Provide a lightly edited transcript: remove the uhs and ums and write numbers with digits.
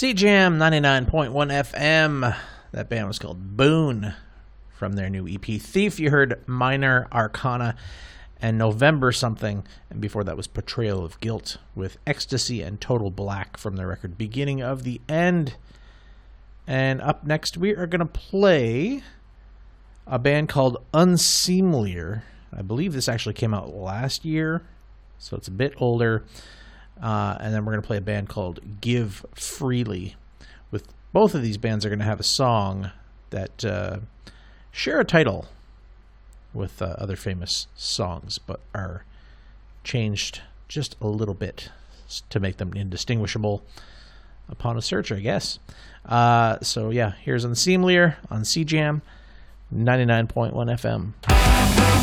CJAM 99.1 FM. That band was called Boone from their new EP Thief. You heard Minor Arcana and November something, and before that was Portrayal of Guilt with Ecstasy and Total Black from their record Beginning of the End. And up next we are going to play a band called Unseemlier. I believe this actually came out last year, so it's a bit older. And then we're going to play a band called Give Freely. With both of these bands are going to have a song that share a title with other famous songs, but are changed just a little bit to make them indistinguishable upon a search, I guess. So yeah, here's Unseemlier on CJAM 99.1 FM.